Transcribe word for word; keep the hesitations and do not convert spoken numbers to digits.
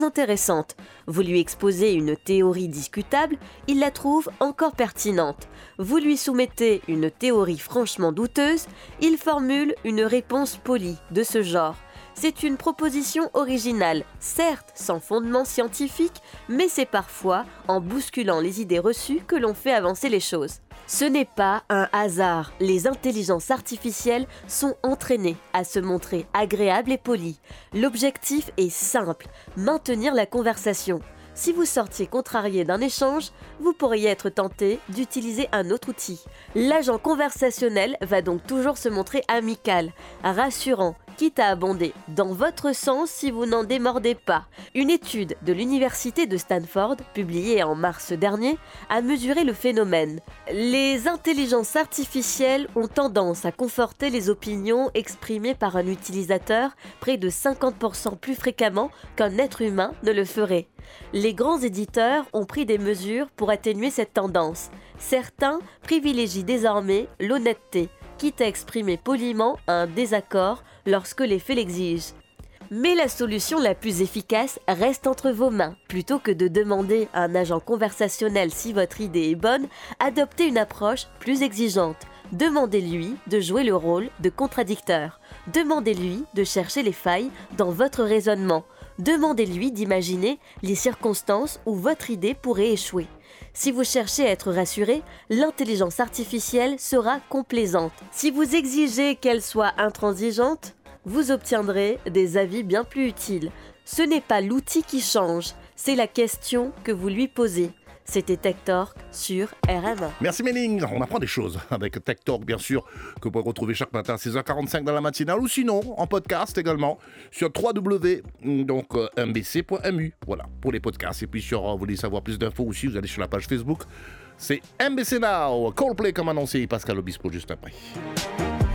intéressante. Vous lui exposez une théorie discutable, il la trouve encore pertinente. Vous lui soumettez une théorie franchement douteuse, il formule une réponse polie de ce genre. C'est une proposition originale, certes sans fondement scientifique, mais c'est parfois en bousculant les idées reçues que l'on fait avancer les choses. Ce n'est pas un hasard, les intelligences artificielles sont entraînées à se montrer agréables et polies. L'objectif est simple, maintenir la conversation. Si vous sortiez contrarié d'un échange, vous pourriez être tenté d'utiliser un autre outil. L'agent conversationnel va donc toujours se montrer amical, rassurant, quitte à abonder dans votre sens si vous n'en démordez pas. Une étude de l'université de Stanford, publiée en mars dernier, a mesuré le phénomène. Les intelligences artificielles ont tendance à conforter les opinions exprimées par un utilisateur près de cinquante pour cent plus fréquemment qu'un être humain ne le ferait. Les grands éditeurs ont pris des mesures pour atténuer cette tendance. Certains privilégient désormais l'honnêteté, quitte à exprimer poliment un désaccord lorsque les faits l'exigent. Mais la solution la plus efficace reste entre vos mains. Plutôt que de demander à un agent conversationnel si votre idée est bonne, adoptez une approche plus exigeante. Demandez-lui de jouer le rôle de contradicteur. Demandez-lui de chercher les failles dans votre raisonnement. Demandez-lui d'imaginer les circonstances où votre idée pourrait échouer. Si vous cherchez à être rassuré, l'intelligence artificielle sera complaisante. Si vous exigez qu'elle soit intransigeante, vous obtiendrez des avis bien plus utiles. Ce n'est pas l'outil qui change, c'est la question que vous lui posez. C'était Tech Talk sur R M un. Merci Méling, on apprend des choses avec Tech Talk bien sûr, que vous pouvez retrouver chaque matin à seize heures quarante-cinq dans la matinale ou sinon en podcast également sur w w w point m b c point m u. Voilà, pour les podcasts. Et puis sur, vous voulez savoir plus d'infos aussi, vous allez sur la page Facebook. C'est M B C Now, Coldplay comme annoncé, Pascal Obispo juste après.